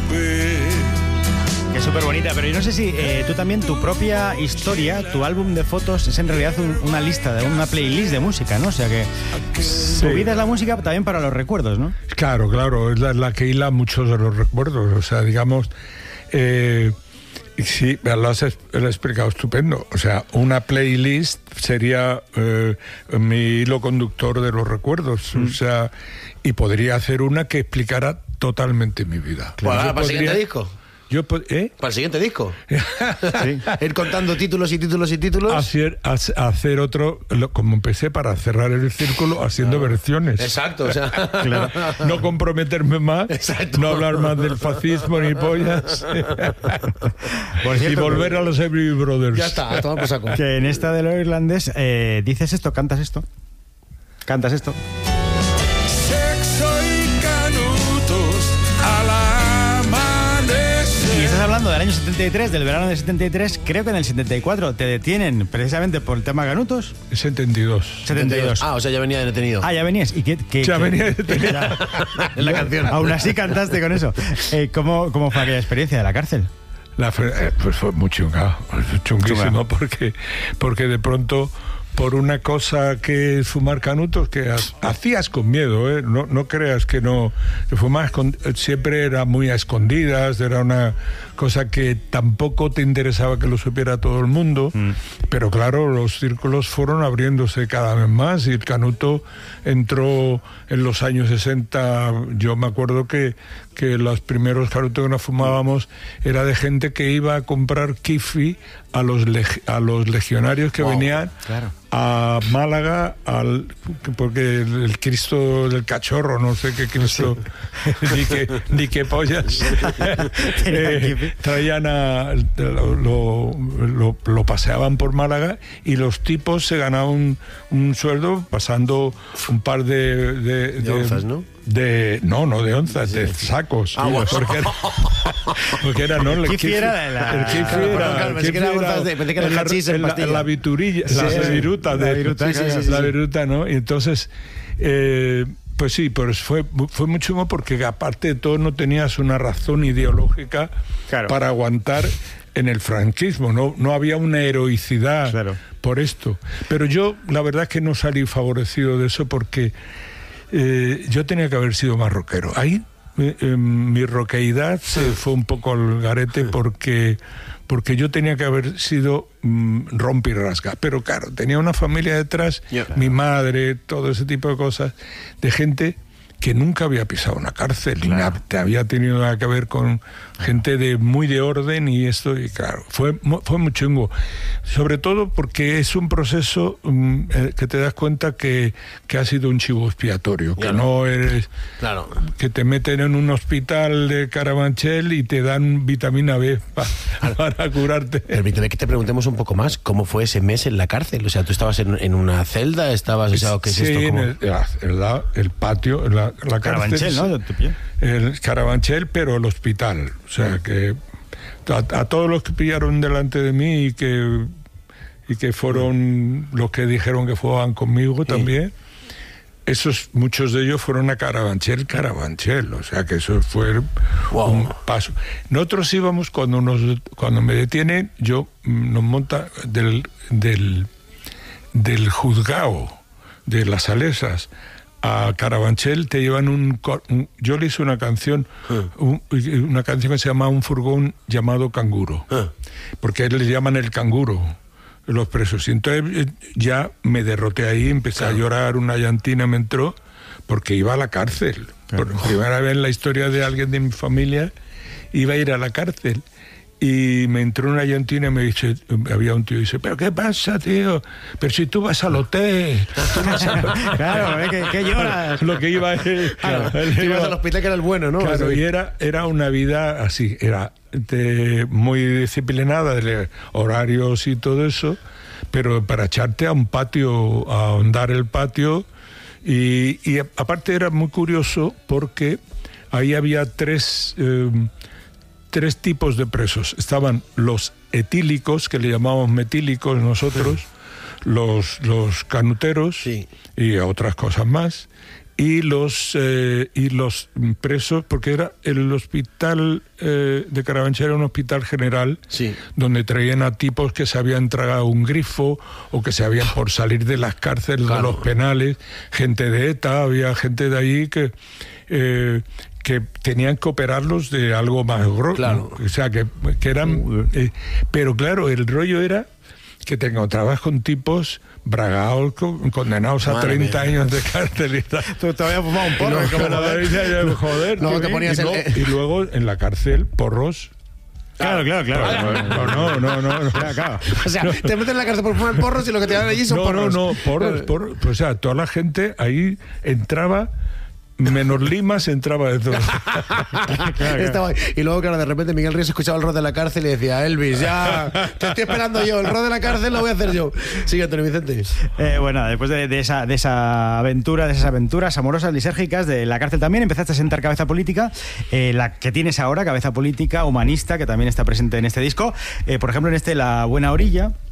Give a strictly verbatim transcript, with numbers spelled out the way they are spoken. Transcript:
Que es súper bonita, pero yo no sé si eh, tú también, tu propia historia, tu álbum de fotos es en realidad un, una lista, de una playlist de música, ¿no? O sea que sí. Tu vida es la música también para los recuerdos, ¿no? Claro, claro, es la, la que hila muchos de los recuerdos, o sea, digamos, eh, sí, lo has, lo has explicado estupendo, o sea, una playlist sería eh, mi hilo conductor de los recuerdos, mm. o sea, y podría hacer una que explicara totalmente mi vida. Claro. ¿Para, ¿Para el siguiente disco? Yo, ¿eh? Para el siguiente disco. Sí. Ir contando títulos y títulos y títulos. Hacer, hacer otro, como empecé, para cerrar el círculo, haciendo claro. versiones. Exacto, o sea. Claro. No comprometerme más, exacto. No hablar más del fascismo ni pollas. Por cierto, y volver a los Everly Brothers. Ya está, toma por saco. Que en esta de lo irlandés eh, dices esto, cantas esto. Cantas esto. Sexo y canutos a la Y estás hablando del año setenta y tres, del verano del setenta y tres, creo que en el setenta y cuatro te detienen precisamente por el tema Canutos. setenta y dos. setenta y dos. Ah, o sea, ya venía detenido. Ah, ya venías. ¿Y qué? qué ya qué, venía detenido. En la canción. Aún así cantaste con eso. Eh, ¿cómo, ¿Cómo fue aquella experiencia de la cárcel? La, eh, pues fue muy chunga, chunguísimo, porque, porque de pronto, por una cosa que es fumar canutos, que hacías con miedo, ¿eh? no, no creas que no, fumar siempre era muy a escondidas, era una cosa que tampoco te interesaba que lo supiera todo el mundo, mm. pero claro, los círculos fueron abriéndose cada vez más y el canuto entró en los años sesenta, yo me acuerdo que, que los primeros canutos que nos fumábamos era de gente que iba a comprar kifi a los, leg- a los legionarios que wow, venían claro. a Málaga, al, porque el, el Cristo del Cachorro, no sé qué Cristo, sí. ni, qué, ni qué pollas, eh, traían a, lo, lo, lo, lo paseaban por Málaga y los tipos se ganaban un, un sueldo pasando un par de... De, de, de onzas, ¿no? De, no, no de onzas, de sacos. Ah, bueno. Porque era, porque era, ¿no? El kifi era la... El kifi era... Pensé que era onzas de... Pensé que era el hachís en pastilla. La viturilla, sí, la sí, viruta. La de, viruta, sí, sí, sí, sí, la viruta, ¿no? Y entonces... Eh, pues sí, pues fue, fue muy chungo porque aparte de todo no tenías una razón ideológica claro. para aguantar en el franquismo, no, no había una heroicidad claro. por esto. Pero yo la verdad es que no salí favorecido de eso porque eh, yo tenía que haber sido más rockero. Ahí eh, eh, mi roqueidad se fue un poco al garete porque... porque yo tenía que haber sido mmm, rompe y rasga, pero claro, tenía una familia detrás, yeah. mi madre, todo ese tipo de cosas, de gente que nunca había pisado una cárcel, claro. ni había tenido nada que ver con gente de muy de orden y esto, y claro, fue, fue muy chungo, sobre todo porque es un proceso um, eh, que te das cuenta que, que ha sido un chivo expiatorio, claro. que no eres, claro. que te meten en un hospital de Carabanchel y te dan vitamina B pa, para curarte. Permíteme que te preguntemos un poco más, ¿cómo fue ese mes en la cárcel? O sea, ¿tú estabas en, en una celda? ¿Estabas, o sea, ¿qué es sí, esto? ¿Cómo? en el, el, el patio, la, la Carabanchel, cárcel, ¿no? El Carabanchel, pero el hospital. O sea, que a, a todos los que pillaron delante de mí y que, y que fueron los que dijeron que fueran conmigo sí. también, esos, muchos de ellos fueron a Carabanchel, Carabanchel. O sea, que eso fue wow. un paso. Nosotros íbamos, cuando, nos, cuando me detienen, yo nos monta del, del, del juzgado de las Salesas a Carabanchel, te llevan un, un... Yo le hice una canción, un, una canción que se llama Un furgón llamado Canguro, porque les llaman el canguro, los presos. Y entonces ya me derroté ahí, empecé claro. a llorar, una llantina me entró, porque iba a la cárcel. Claro. Por primera vez en la historia de alguien de mi familia, iba a ir a la cárcel. Y me entró una llantina y me dice, había un tío y dice, ¿pero qué pasa, tío? Pero si tú vas al hotel. Vas a... claro, ¿qué, qué lloras? Lo que iba es... Claro, claro, ibas al hospital que era el bueno, ¿no? Claro, y era, era una vida así, era de, muy disciplinada, de horarios y todo eso, pero para echarte a un patio, a ahondar el patio, y, y aparte era muy curioso porque ahí había tres... Eh, tres tipos de presos. Estaban los etílicos, que le llamamos metílicos nosotros, sí. los, los canuteros sí. y otras cosas más, y los eh, y los presos, porque era el hospital eh, de Carabanchel era un hospital general, Sí. donde traían a tipos que se habían tragado un grifo o que se habían por salir de las cárceles, Claro. de los penales, gente de ETA, había gente de ahí que eh, que tenían que operarlos de algo más grosso, Claro. o sea que, que eran eh, pero claro, el rollo era que te encontrabas con tipos bragados, con- condenados a Madre treinta mía. años de cárcel y tal. Tú todavía fumado un porro. Y luego, como la joder, vez. ya, ya, joder, Luego qué te bien. ponías y, el- luego, y luego en la cárcel, porros. Claro, claro, claro. No, no, no, no, no. Claro, claro. O sea, te meten en la cárcel por fumar porros y lo que te dan allí son No, porros. no, no, porros, porros. O sea, toda la gente ahí entraba, menos limas, entraba de todo. Estaba- y luego, claro, de repente Miguel Ríos escuchaba el rod de la cárcel y decía, Elvis, ya, te estoy esperando yo, el rod de la cárcel lo voy a hacer yo. Sigue, Antonio Vicente. Eh, bueno, después de, de esa, de esa aventura, de esas aventuras amorosas, lisérgicas, de la cárcel también, empezaste a sentar cabeza política, eh, la que tienes ahora, cabeza política, humanista, que también está presente en este disco. Eh, por ejemplo, en este La Buena Orilla,